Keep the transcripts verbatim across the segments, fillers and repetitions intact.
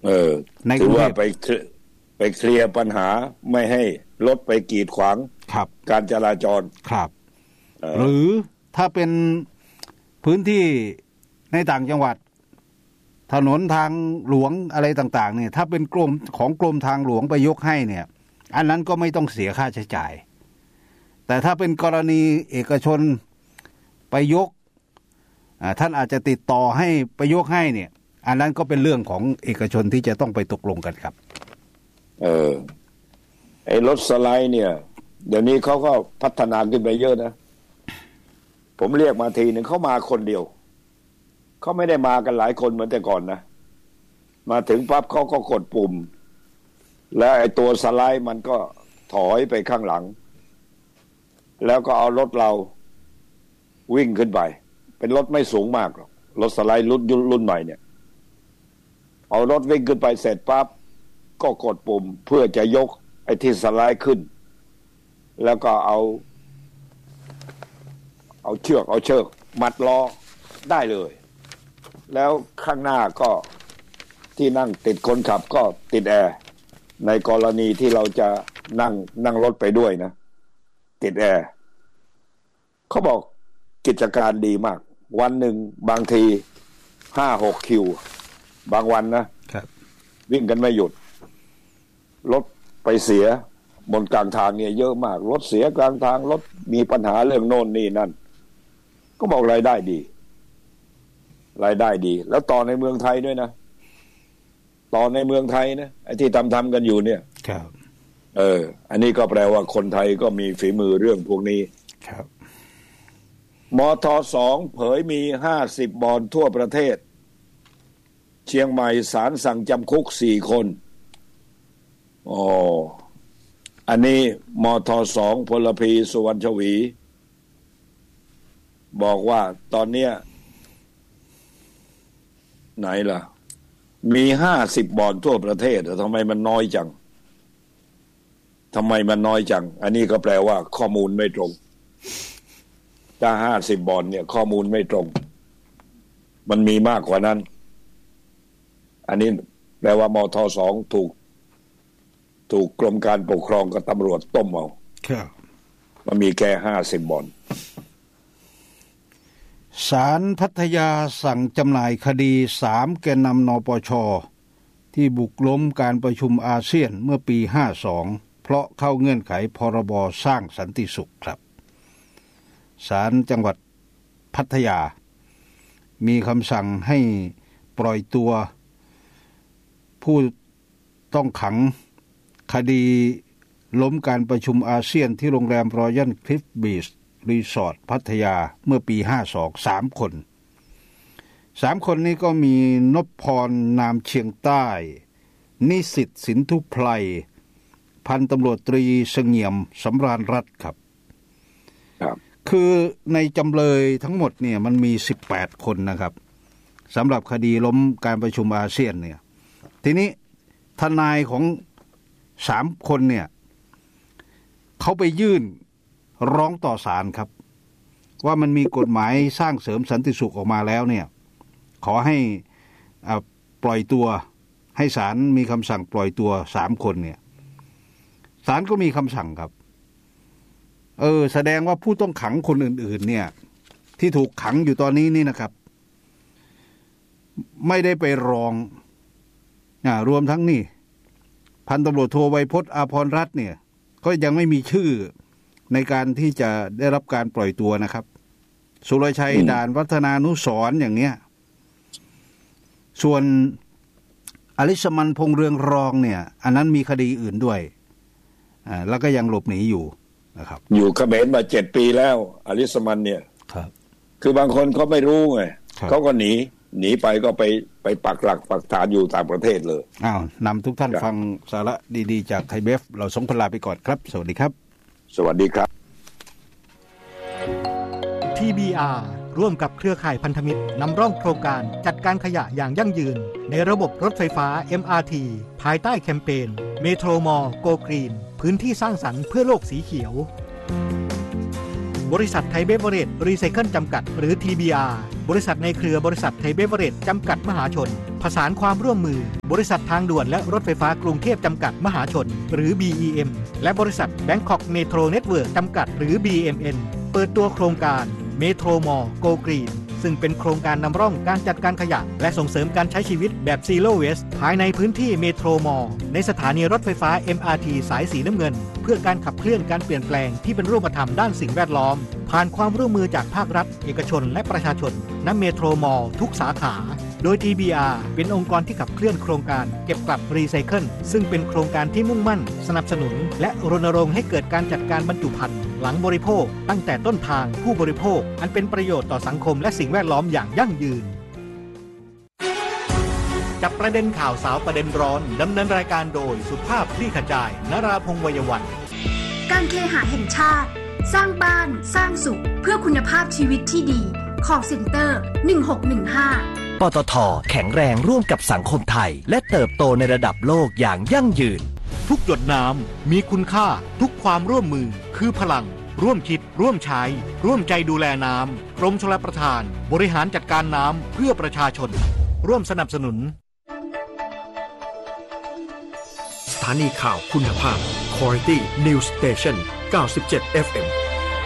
เออถือว่าไปไปเคลียร์ปัญหาไม่ให้รถไปกีดขวางการจราจรครับหรือถ้าเป็นพื้นที่ในต่างจังหวัดถนนทางหลวงอะไรต่างๆเนี่ยถ้าเป็นกรมของกรมทางหลวงไปยกให้เนี่ยอันนั้นก็ไม่ต้องเสียค่าใช้จ่ายแต่ถ้าเป็นกรณีเอกชนไปยกท่านอาจจะติดต่อให้ไปยกให้เนี่ยอันนั้นก็เป็นเรื่องของเอกชนที่จะต้องไปตกลงกันครับเออไอ้รถสไลด์เนี่ยเดี๋ยวนี้เขาก็พัฒนาขึ้นไปเยอะนะผมเรียกมาทีหนึ่งเขามาคนเดียวเขาไม่ได้มากันหลายคนเหมือนแต่ก่อนนะมาถึงปั๊บเขาก็กดปุ่มแล้วไอ้ตัวสไลด์มันก็ถอยไปข้างหลังแล้วก็เอารถเราวิ่งขึ้นไปเป็นรถไม่สูงมากหรอกรถสไลด์รุ่นรุ่นใหม่เนี่ยเอารถวิ่งขึ้นไปเสร็จปั๊บก็กดปุ่มเพื่อจะยกไอ้ที่สไลด์ขึ้นแล้วก็เอาเอาเชือกเอาเชือกมัดล้อได้เลยแล้วข้างหน้าก็ที่นั่งติดคนขับก็ติดแอร์ในกรณีที่เราจะนั่งนั่งรถไปด้วยนะติดแอร์เขาบอกกิจการดีมากวันหนึ่งบางทีห้าหกคิวบางวันนะครับวิ่งกันไม่หยุดรถไปเสียบนกลางทางเนี่ยเยอะมากรถเสียกลางทางรถมีปัญหาเรื่องโน่นนี่นั่นก็บอกรายได้ดีรายได้ดีแล้วต่อในเมืองไทยด้วยนะต่อในเมืองไทยนะไอ้ที่ทำทำกันอยู่เนี่ยครับเอออันนี้ก็แปลว่าคนไทยก็มีฝีมือเรื่องพวกนี้ครับมท.สองเผยมีห้าสิบบ่อนทั่วประเทศเชียงใหม่ศาลสั่งจำคุกสี่คนอ๋ออันนี้มท.สองพลพีสุวรรณชวีบอกว่าตอนเนี้ยไหนล่ะมีห้าสิบบ่อนทั่วประเทศทำไมมันน้อยจังทำไมมันน้อยจังอันนี้ก็แปลว่าข้อมูลไม่ตรงถ้าห้าสิบบ่อนเนี่ยข้อมูลไม่ตรงมันมีมากกว่านั้นอันนี้แปลว่ามท.สองถูกถูกกรมการปกครองกับตำรวจต้มเอาครับมันมีแค่ห้าสิบบ่อนศาลพัทยาสั่งจำหน่ายคดีสามแกนนำนปช.ที่บุกล้มการประชุมอาเซียนเมื่อปีห้าสองเพราะเข้าเงื่อนไขพรบสร้างสันติสุขครับศาลจังหวัดพัทยามีคำสั่งให้ปล่อยตัวผู้ต้องขังคดีล้มการประชุมอาเซียนที่โรงแรมรอยัลคลิฟบีชรีสอร์ทพัทยาเมื่อปีห้าสอง สามคนสามคนนี้ก็มีนพพรนามเชียงใต้นิสิตสินธุไพรพันตำรวจตรีเสงี่ยมสำราญรัตน์ครับครับคือในจำเลยทั้งหมดเนี่ยมันมีสิบแปดคนนะครับสำหรับคดีล้มการประชุมอาเซียนเนี่ยทีนี้ทนายของสามคนเนี่ยเขาไปยื่นร้องต่อศาลครับว่ามันมีกฎหมายสร้างเสริมสันติสุขออกมาแล้วเนี่ยขอให้ปล่อยตัวให้ศาลมีคำสั่งปล่อยตัวสามคนเนี่ยศาลก็มีคำสั่งครับเออแสดงว่าผู้ต้องขังคนอื่นๆเนี่ยที่ถูกขังอยู่ตอนนี้นี่นะครับไม่ได้ไปร้องอ่ารวมทั้งนี่พันตำรวจโทไวยพจน์อาภรณ์รัตน์เนี่ยก็ยังไม่มีชื่อในการที่จะได้รับการปล่อยตัวนะครับสุรชัยด่านวัฒนานุสรณ์อย่างเนี้ยส่วนอลิสมันพงษ์เรืองรองเนี่ยอันนั้นมีคดีอื่นด้วยอ่าแล้วก็ยังหลบหนีอยู่นะครับอยู่เขมรมาเจ็ดปีแล้วอลิสมันเนี่ยครับคือบางคนเขาไม่รู้ไงเขาก็หนีหนีไปก็ไปไปปักหลักปักฐานอยู่ต่างประเทศเลยอ้าวนำทุกท่านฟังสาระดีๆจากไทยเบฟเราส่งพลาไปก่อนครับสวัสดีครับสวัสดีครับที บี อาร์ ร่วมกับเครือข่ายพันธมิตรนำร่องโครงการจัดการขยะอย่างยั่งยืนในระบบรถไฟฟ้า เอ็ม อาร์ ที ภายใต้แคมเปญเมโทรมอลโกกรีนพื้นที่สร้างสรรค์เพื่อโลกสีเขียวบริษัทไทยเบเวอเรจรีไซเคิลจำกัดหรือ ที บี อาร์ บริษัทในเครือบริษัทไทยเบเวอเรจจำกัดมหาชนผสานความร่วมมือบริษัททางด่วนและรถไฟฟ้ากรุงเทพจำกัดมหาชนหรือ บี อี เอ็ม และบริษัท Bangkok Metro Network จำกัดหรือ บี เอ็ม เอ็น เปิดตัวโครงการ Metro Mall Go Green ซึ่งเป็นโครงการนำร่องการจัดการขยะและส่งเสริมการใช้ชีวิตแบบ Zero Waste ภายในพื้นที่ Metro Mall ในสถานีรถไฟฟ้า เอ็ม อาร์ ที สายสีน้ำเงินเพื่อการขับเคลื่อนการเปลี่ยนแปลงที่เป็นรูปธรรมด้านสิ่งแวดล้อมผ่านความร่วมมือจากภาครัฐเอกชนและประชาชนณ Metro Mall ทุกสาขาโดย ที บี อาร์ เป็นองค์กรที่ขับเคลื่อนโครงการเก็บกลับรีไซเคิลซึ่งเป็นโครงการที่มุ่งมั่นสนับสนุนและรณรงค์ให้เกิดการจัดการบรรจุภัณฑ์หลังบริโภคตั้งแต่ต้นทางผู้บริโภคอันเป็นประโยชน์ต่อสังคมและสิ่งแวดล้อมอย่างยั่งยืนจับประเด็นข่าวสาวประเด็นร้อนดำเนินรายการโดยสุภาพคลี่ขจายนราพงษ์วัยวันการเคหะแห่งชาติสร้างบ้านสร้างสุขเพื่อคุณภาพชีวิตที่ดี Call Center หนึ่งหกหนึ่งห้าปตท.แข็งแรงร่วมกับสังคมไทยและเติบโตในระดับโลกอย่างยั่งยืนทุกหยดน้ำมีคุณค่าทุกความร่วมมือคือพลังร่วมคิดร่วมใช้ร่วมใจดูแลน้ำกรมชลประทานบริหารจัดการน้ำเพื่อประชาชนร่วมสนับสนุนสถานีข่าวคุณภาพ Quality News Station เก้าสิบเจ็ด เอฟ เอ็ม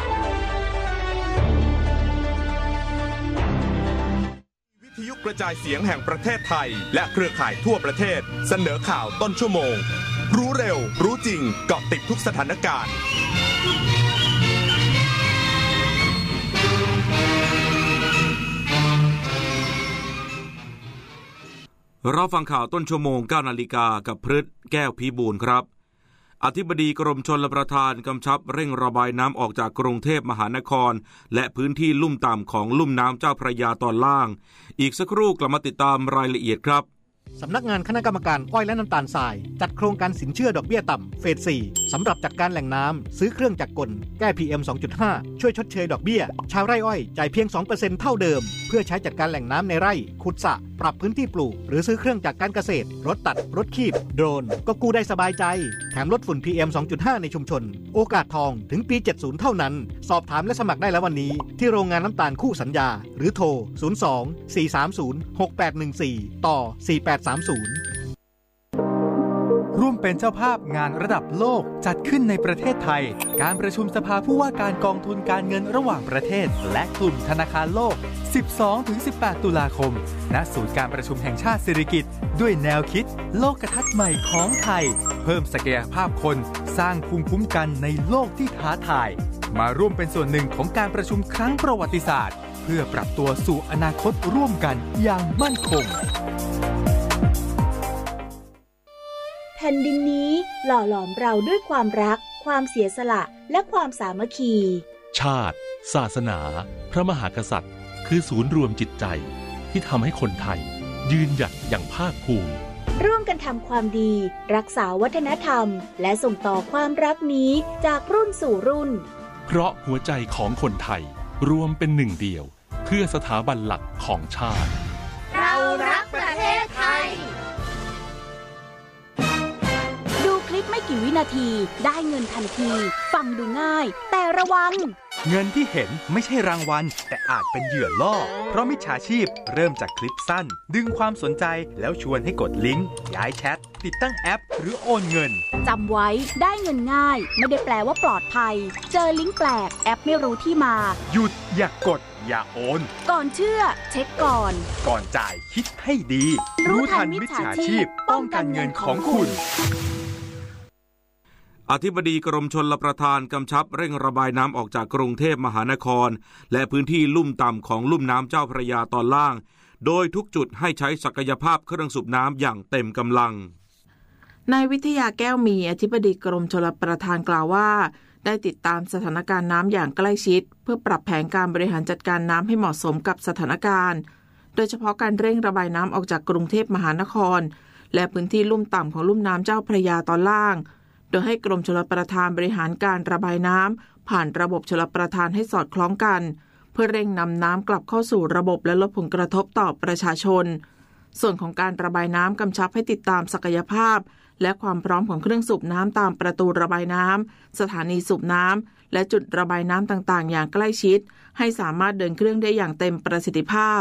วิทยุกระจายเสียงแห่งประเทศไทยและเครือข่ายทั่วประเทศเสนอข่าวต้นชั่วโมงรู้เร็วรู้จริงเกาะติดทุกสถานการณ์เราฟังข่าวต้นชั่วโมง เก้านาฬิกากับพฤษแก้วพิบูลครับอธิบดีกรมชลประทานกำชับเร่งระบายน้ำออกจากกรุงเทพมหานครและพื้นที่ลุ่มต่ำของลุ่มน้ำเจ้าพระยาตอนล่างอีกสักครู่กลับมาติดตามรายละเอียดครับสำนักงานคณะกรรมการอ้อยและน้ำตาลทรายจัดโครงการสินเชื่อดอกเบี้ยต่ำเฟส สี่สำหรับจัดการแหล่งน้ำซื้อเครื่องจักรกลแก้ พี เอ็ม สองจุดห้า ช่วยชดเชยดอกเบี้ยชาวไร่อ้อยจ่ายเพียง สองเปอร์เซ็นต์ เท่าเดิมเพื่อใช้จัดการแหล่งน้ำในไร่ขุดสระปรับพื้นที่ปลูกหรือซื้อเครื่องจักรการเกษตรรถตัดรถคีบโดรนก็กู้ได้สบายใจแถมลดฝุ่น พี เอ็ม สองจุดห้า ในชุมชนโอกาสทองถึงปีเจ็ดสิบเท่านั้นสอบถามและสมัครได้แล้ววันนี้ที่โรงงานน้ำตาลคู่สัญญาหรือโทรศูนย์ สอง สี่ สาม ศูนย์ หก แปด หนึ่ง สี่ต่อสี่แปดสามศูนย์ร่วมเป็นเจ้าภาพงานระดับโลกจัดขึ้นในประเทศไทยการประชุมสภาผู้ว่าการกองทุนการเงินระหว่างประเทศและกลุ่มธนาคารโลก สิบสองถึงสิบแปด ตุลาคมณศูนย์การประชุมแห่งชาติสิริกิติ์ด้วยแนวคิดโลกทัศน์ใหม่ของไทยเพิ่มศักยภาพคนสร้างภูมิคุ้มกันในโลกที่ท้าทายมาร่วมเป็นส่วนหนึ่งของการประชุมครั้งประวัติศาสตร์เพื่อปรับตัวสู่อนาคตร่วมกันอย่างมั่นคงแผ่นดินนี้หล่อหลอมเราด้วยความรักความเสียสละและความสามัคคีชาติศาสนาพระมหากษัตริย์คือศูนย์รวมจิตใจที่ทำให้คนไทยยืนหยัดอย่างภาคภูมิร่วมกันทำความดีรักษาวัฒนธรรมและส่งต่อความรักนี้จากรุ่นสู่รุ่นเพราะหัวใจของคนไทยรวมเป็นหนึ่งเดียวเพื่อสถาบันหลักของชาติเรารักประเทศไทยคลิปไม่กี่วินาทีได้เงินทันทีฟังดูง่ายแต่ระวังเงินที่เห็นไม่ใช่รางวัลแต่อาจเป็นเหยื่อล่อเพราะมิจฉาชีพเริ่มจากคลิปสั้นดึงความสนใจแล้วชวนให้กดลิงก์ย้ายแชทติดตั้งแอปหรือโอนเงินจำไว้ได้เงินง่ายไม่ได้แปลว่าปลอดภัยเจอลิงก์แปลกแอปไม่รู้ที่มาหยุดอย่ากดอย่าโอนก่อนเชื่อเช็คก่อนก่อนจ่ายคิดให้ดีรู้ทันมิจฉาชีพป้องกันเงินของคุณอธิบดีกรมชลประทานกำชับเร่งระบายน้ำออกจากกรุงเทพมหานครและพื้นที่ลุ่มต่ำของลุ่มน้ำเจ้าพระยาตอนล่างโดยทุกจุดให้ใช้ศักยภาพเครื่องสูบน้ำอย่างเต็มกำลังนายวิทยาแก้วมีอธิบดีกรมชลประทานกล่าวว่าได้ติดตามสถานการณ์น้ำอย่างใกล้ชิดเพื่อปรับแผนการบริหารจัดการน้ำให้เหมาะสมกับสถานการณ์โดยเฉพาะการเร่งระบายน้ำออกจากกรุงเทพมหานครและพื้นที่ลุ่มต่ำของลุ่มน้ำเจ้าพระยาตอนล่างโดยให้กรมชลประทานบริหารการระบายน้ำผ่านระบบชลประทานให้สอดคล้องกันเพื่อเร่งนำน้ำกลับเข้าสู่ระบบและลดผลกระทบต่อประชาชนส่วนของการระบายน้ำกำชับให้ติดตามศักยภาพและความพร้อมของเครื่องสูบน้ำตามประตูระบายน้ำสถานีสูบน้ำและจุดระบายน้ำต่างๆอย่างใกล้ชิดให้สามารถเดินเครื่องได้อย่างเต็มประสิทธิภาพ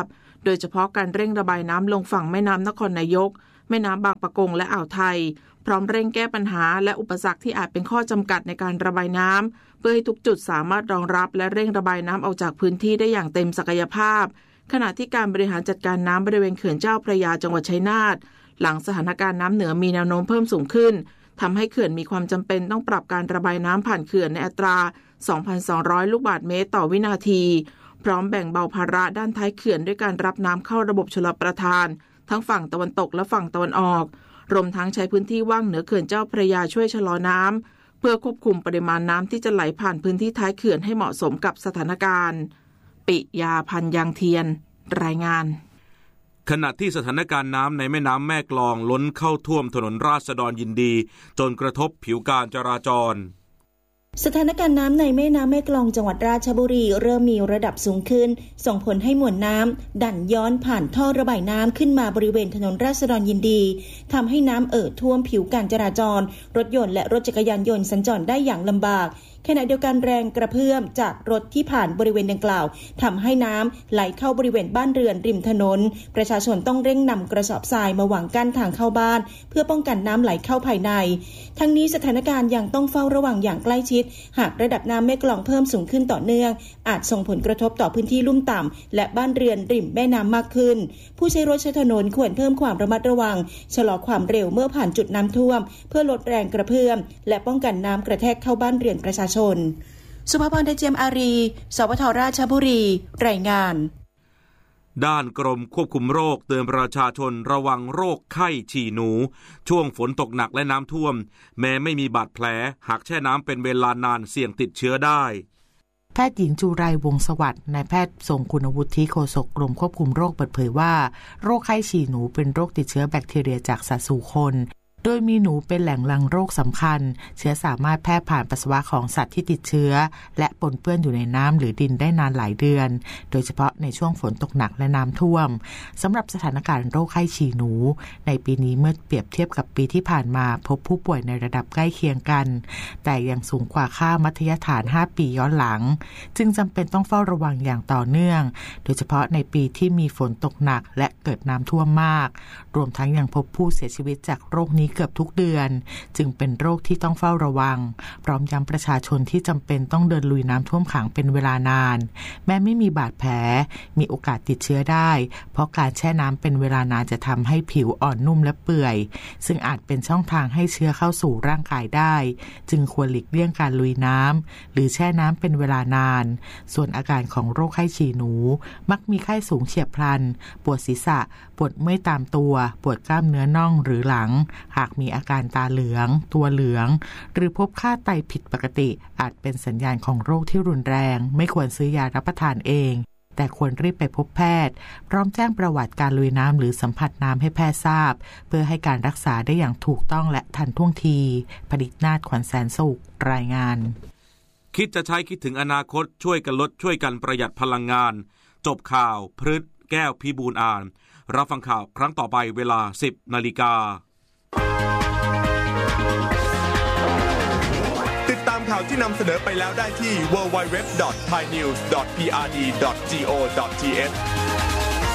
โดยเฉพาะการเร่งระบายน้ำลงฝั่งแม่น้ำนครนายกแม่น้ำบางปะกงและอ่าวไทยพร้อมเร่งแก้ปัญหาและอุปสรรคที่อาจเป็นข้อจำกัดในการระบายน้ำเพื่อให้ทุกจุดสามารถรองรับและเร่งระบายน้ำออกจากพื้นที่ได้อย่างเต็มศักยภาพขณะที่การบริหารจัดการน้ำบริเวณเขื่อนเจ้าพระยาจังหวัดชัยนาทหลังสถานการณ์น้ำเหนือมีแนวโน้มเพิ่มสูงขึ้นทำให้เขื่อนมีความจำเป็นต้องปรับการระบายน้ำผ่านเขื่อนในอัตรา สองพันสองร้อย ลูกบาศก์เมตรต่อวินาทีพร้อมแบ่งเบาภาระด้านท้ายเขื่อนด้วยการรับน้ำเข้าระบบชลประทานทั้งฝั่งตะวันตกและฝั่งตะวันออกรวมทั้งใช้พื้นที่ว่างเหนือเขื่อนเจ้าพระยาช่วยชะลอน้ำเพื่อควบคุมปริมาณน้ำที่จะไหลผ่านพื้นที่ท้ายเขื่อนให้เหมาะสมกับสถานการณ์ปิยาพันธ์ยางเทียนรายงานขณะที่สถานการณ์น้ำในแม่น้ำแม่กลองล้นเข้าท่วมถนนราษฎรยินดีจนกระทบผิวการจราจรสถานการณ์น้ำในแม่น้ำแม่กลองจังหวัดราชบุรีเริ่มมีระดับสูงขึ้นส่งผลให้มวลน้ำดันย้อนผ่านท่อระบายน้ำขึ้นมาบริเวณถนนราษฎรยินดีทำให้น้ำเอ่อท่วมผิวการจราจรรถยนต์และรถจักรยานยนต์สัญจรได้อย่างลำบากขณะเดียวกันแรงกระเพื่อมจากรถที่ผ่านบริเวณดังกล่าวทำให้น้ำไหลเข้าบริเวณบ้านเรือนริมถนนประชาชนต้องเร่งนำกระสอบทรายมาวางกั้นทางเข้าบ้านเพื่อป้องกันน้ำไหลเข้าภายในทั้งนี้สถานการณ์ยังต้องเฝ้าระวังอย่างใกล้ชิดหากระดับน้ำแม่กลองเพิ่มสูงขึ้นต่อเนื่องอาจส่งผลกระทบต่อพื้นที่ลุ่มต่ำและบ้านเรือนริมแม่น้ำมากขึ้นผู้ใช้รถใช้ถนนควรเพิ่มความระมัดระวังชะลอความเร็วเมื่อผ่านจุดน้ำท่วมเพื่อลดแรงกระเพื่อมและป้องกันน้ำกระแทกเข้าบ้านเรือนประชาชนสุภาพร เดชเจียมอารี สวทราชบุรี รายงานด้านกรมควบคุมโรคเตือนประชาชนระวังโรคไข้ฉี่หนูช่วงฝนตกหนักและน้ำท่วมแม้ไม่มีบาดแผลหากแช่น้ำเป็นเวลานานเสี่ยงติดเชื้อได้แพทย์หญิงจุไรวงศ์สวัสดิ์นายแพทย์ทรงคุณวุฒิโฆษกกรมควบคุมโรคเปิดเผยว่าโรคไข้ฉี่หนูเป็นโรคติดเชื้อแบคทีเรียจากสัตว์สู่คนโดยมีหนูเป็นแหล่งหลั่งโรคสำคัญเชื้อสามารถแพร่ผ่านปัสสาวะของสัตว์ที่ติดเชื้อและปนเปื้อนอยู่ในน้ำหรือดินได้นานหลายเดือนโดยเฉพาะในช่วงฝนตกหนักและน้ำท่วมสำหรับสถานการณ์โรคไข้ฉี่หนูในปีนี้เมื่อเปรียบเทียบกับปีที่ผ่านมาพบผู้ป่วยในระดับใกล้เคียงกันแต่ยังสูงกว่าค่ามัธยฐานห้าปีย้อนหลังจึงจำเป็นต้องเฝ้าระวังอย่างต่อเนื่องโดยเฉพาะในปีที่มีฝนตกหนักและเกิดน้ำท่วมมากรวมทั้งยังพบผู้เสียชีวิตจากโรคนี้เกือบทุกเดือนจึงเป็นโรคที่ต้องเฝ้าระวังพร้อมย้ำประชาชนที่จำเป็นต้องเดินลุยน้ำท่วมขังเป็นเวลานานแม้ไม่มีบาดแผลมีโอกาสติดเชื้อได้เพราะการแช่น้ำเป็นเวลานานจะทำให้ผิวอ่อนนุ่มและเปื่อยซึ่งอาจเป็นช่องทางให้เชื้อเข้าสู่ร่างกายได้จึงควรหลีกเลี่ยงการลุยน้ำหรือแช่น้ำเป็นเวลานานส่วนอาการของโรคไข้ฉี่หนูมักมีไข้สูงเฉียบพลันปวดศีรษะปวดเมื่อยตามตัวปวดกล้ามเนื้อน่องหรือหลังหากมีอาการตาเหลืองตัวเหลืองหรือพบค่าไตผิดปกติอาจเป็นสัญญาณของโรคที่รุนแรงไม่ควรซื้อยารับประทานเองแต่ควรรีบไปพบแพทย์พร้อมแจ้งประวัติการลุยน้ำหรือสัมผัสน้ำให้แพทย์ทราบเพื่อให้การรักษาได้อย่างถูกต้องและทันท่วงทีผลิตนาถขวัญแสนสุขรายงานคิดจะใช้คิดถึงอนาคตช่วยกันลดช่วยกันประหยัดพลังงานจบข่าวพฤษแก้วพิบูลอ่านรับฟังข่าวครั้งต่อไปเวลา สิบนาฬิกาติดตามข่าวที่นำเสนอไปแล้วได้ที่ ดับเบิลยู ดับเบิลยู ดับเบิลยู ดอท ไทยนิวส์ ดอท พี อาร์ ดี ดอท จี โอ ดอท ที เอช